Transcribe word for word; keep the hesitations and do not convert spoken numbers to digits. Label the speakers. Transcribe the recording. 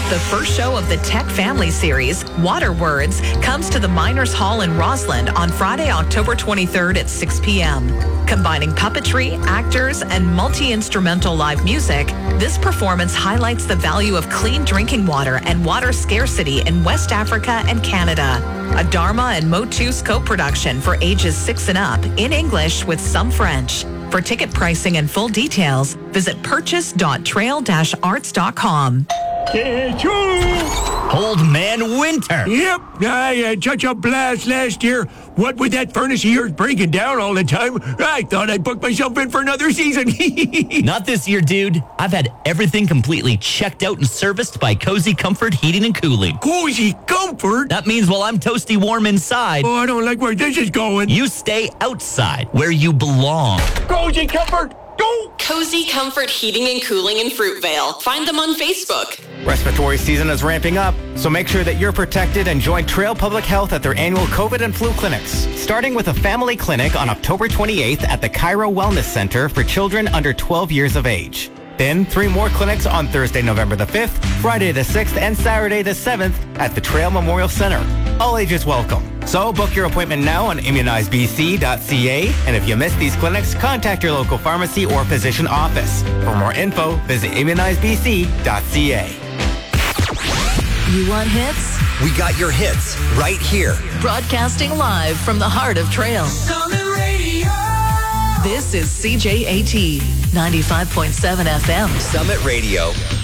Speaker 1: The first show of the Tech Family series, Water Words, comes to the Miners Hall in Rossland on Friday, October twenty-third at six p.m. Combining puppetry, actors, and multi-instrumental live music, this performance highlights the value of clean drinking water and water scarcity in West Africa and Canada. A Dharma and Motus co-production for ages six and up in English with some French. For ticket pricing and full details, visit purchase dot trail dash arts dot com.
Speaker 2: Old Man Winter.
Speaker 3: Yep, I had such a blast last year. What with that furnace of yours breaking down all the time, I thought I'd book myself in for another season.
Speaker 2: Not this year, dude. I've had everything completely checked out and serviced by Cozy Comfort Heating and Cooling.
Speaker 3: Cozy Comfort?
Speaker 2: That means while I'm toasty warm inside,
Speaker 3: Oh, I don't like where this is going.
Speaker 2: you stay outside where you belong.
Speaker 3: Cozy Comfort, go!
Speaker 4: Cozy Comfort Heating and Cooling in Fruitvale. Find them on Facebook.
Speaker 5: Respiratory season is ramping up, so make sure that you're protected and join Trail Public Health at their annual COVID and flu clinics, starting with a family clinic on October twenty-eighth at the Cairo Wellness Center for children under twelve years of age. Then three more clinics on Thursday, November the fifth, Friday the sixth, and Saturday the seventh at the Trail Memorial Center. All ages welcome. So book your appointment now on immunize b c dot c a, and if you miss these clinics, contact your local pharmacy or physician office. For more info, visit immunize b c dot c a.
Speaker 6: You want hits?
Speaker 7: We got your hits right here.
Speaker 6: Broadcasting live from the heart of Trail.
Speaker 8: Summit Radio.
Speaker 6: This is C J A T ninety-five point seven F M.
Speaker 7: Summit Radio.